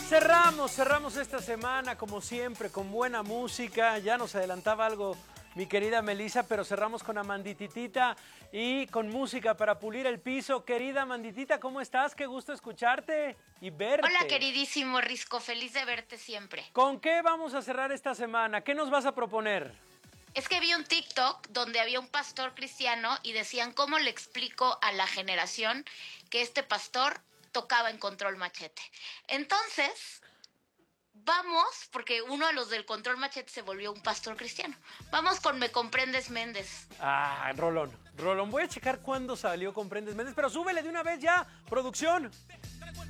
Cerramos esta semana como siempre con buena música. Ya nos adelantaba algo mi querida Melissa, pero cerramos con Amandititita y con música para pulir el piso. Querida Amanditita, ¿cómo estás? Qué gusto escucharte y verte. Hola, queridísimo Risco, feliz de verte siempre. ¿Con qué vamos a cerrar esta semana? ¿Qué nos vas a proponer? Es que vi un TikTok donde había un pastor cristiano y decían cómo le explico a la generación que este pastor tocaba en Control Machete. Entonces, vamos, porque uno de los del Control Machete se volvió un pastor cristiano. Vamos con Me Comprendes Méndez. Ah, Rolón. Voy a checar cuándo salió Comprendes Méndez, pero súbele de una vez ya, producción.